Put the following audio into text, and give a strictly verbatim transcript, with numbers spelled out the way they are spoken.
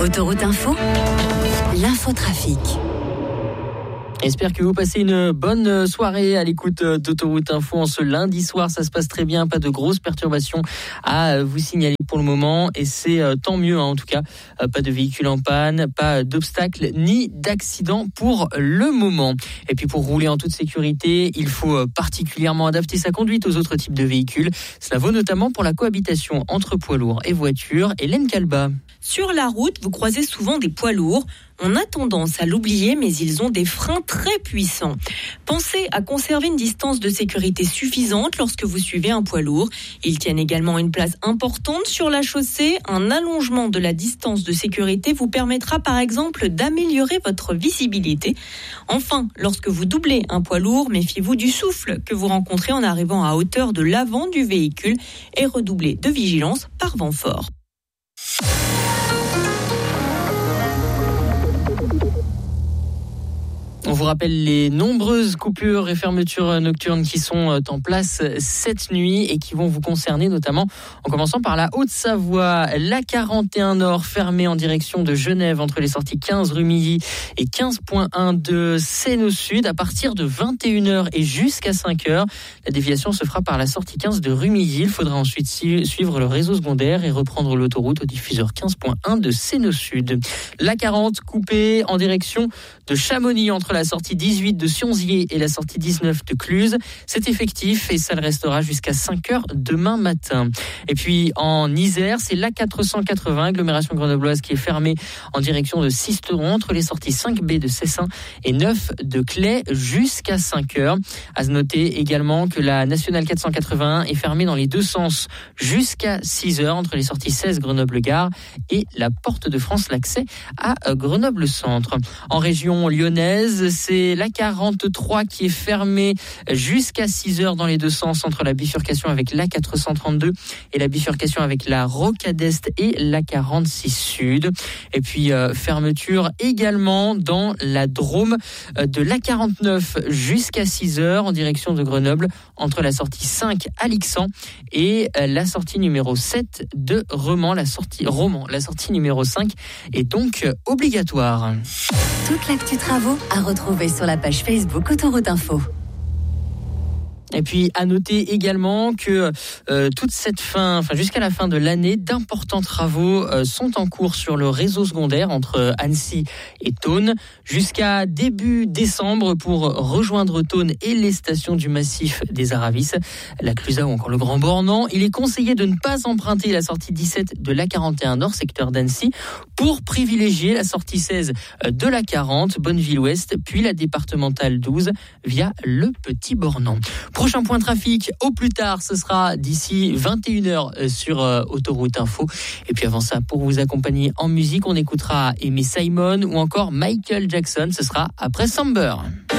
Autoroute Info, l'infotrafic. J'espère que vous passez une bonne soirée à l'écoute d'Autoroute Info en ce lundi soir. Ça se passe très bien, pas de grosses perturbations à vous signaler pour le moment et c'est tant mieux hein, en tout cas. Pas de véhicules en panne, pas d'obstacles ni d'accidents pour le moment. Et puis pour rouler en toute sécurité, il faut particulièrement adapter sa conduite aux autres types de véhicules. Cela vaut notamment pour la cohabitation entre poids lourds et voitures. Hélène Calba. Sur la route, vous croisez souvent des poids lourds. On a tendance à l'oublier, mais ils ont des freins très puissants. Pensez à conserver une distance de sécurité suffisante lorsque vous suivez un poids lourd. Ils tiennent également une place importante sur la chaussée. Un allongement de la distance de sécurité vous permettra par exemple d'améliorer votre visibilité. Enfin, lorsque vous doublez un poids lourd, méfiez-vous du souffle que vous rencontrez en arrivant à hauteur de l'avant du véhicule et redoublez de vigilance par vent fort. On vous rappelle les nombreuses coupures et fermetures nocturnes qui sont en place cette nuit et qui vont vous concerner notamment en commençant par la Haute-Savoie. La quarante et un Nord fermée en direction de Genève entre les sorties quinze rue Milly et quinze point un de Seine au Sud à partir de vingt et une heures et jusqu'à cinq heures. La déviation se fera par la sortie quinze de rue Milly. Il faudra ensuite suivre le réseau secondaire et reprendre l'autoroute au diffuseur quinze point un de Seine au Sud. La quarante coupée en direction de Chamonix entre la sortie dix-huit de Sionzier et la sortie dix-neuf de Cluse. C'est effectif et ça le restera jusqu'à cinq heures demain matin. Et puis en Isère, c'est l'A quatre cent quatre-vingts, agglomération grenobloise qui est fermée en direction de Sisteron entre les sorties cinq B de Cessin et neuf de Claye jusqu'à cinq heures. À noter également que la nationale quatre cent quatre-vingt-un est fermée dans les deux sens jusqu'à six heures entre les sorties seize Grenoble-Gare et la Porte de France, l'accès à Grenoble-Centre. En région lyonnaise, c'est l'A quarante-trois qui est fermée jusqu'à six heures dans les deux sens entre la bifurcation avec l'A quatre cent trente-deux et la bifurcation avec la Rocade Est et l'A quarante-six Sud. Et puis euh, fermeture également dans la Drôme euh, de l'A quarante-neuf jusqu'à six heures en direction de Grenoble entre la sortie cinq à Lixan et euh, la sortie numéro sept de Romans. La sortie, Romans, la sortie numéro cinq est donc euh, obligatoire. Toute l'actu travaux à retrouver sur la page Facebook Autoroute Info. Et puis à noter également que euh, toute cette fin, enfin jusqu'à la fin de l'année, d'importants travaux euh, sont en cours sur le réseau secondaire entre Annecy et Thônes jusqu'à début décembre pour rejoindre Thônes et les stations du massif des Aravis, la Clusaz ou encore le Grand Bornand. Il est conseillé de ne pas emprunter la sortie dix-sept de l'A quarante et un Nord, secteur d'Annecy, pour privilégier la sortie seize de l'A quarante, Bonneville-Ouest, puis la départementale douze via le Petit Bornand. Prochain point trafic, au plus tard, ce sera d'ici vingt et une heures sur euh, Autoroute Info. Et puis avant ça, pour vous accompagner en musique, on écoutera Aimé Simon ou encore Michael Jackson. Ce sera après Samber.